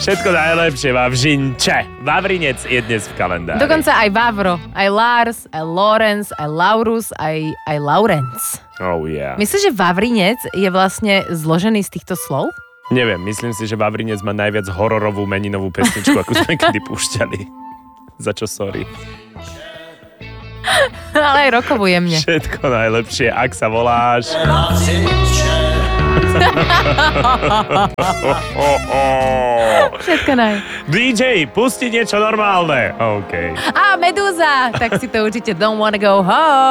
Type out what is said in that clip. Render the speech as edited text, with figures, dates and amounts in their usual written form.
Všetko najlepšie, Vavřinče. Vavrinec je dnes v kalendári. Dokonca aj Vavro, aj Lars, aj Lorenz, aj Laurus, aj Laurenc. Oh yeah. Myslíš, že Vavrinec je vlastne zložený z týchto slov? Neviem, myslím si, že Vavrinec má najviac hororovú meninovú pesničku, akú sme kedy púšťali. Za čo sorry. Ale aj rokovo jemne. Všetko najlepšie, ak sa voláš. Všetko naj. DJ, pusti niečo normálne. OK. A Medúza, tak si to určite Don't Wanna Go Home.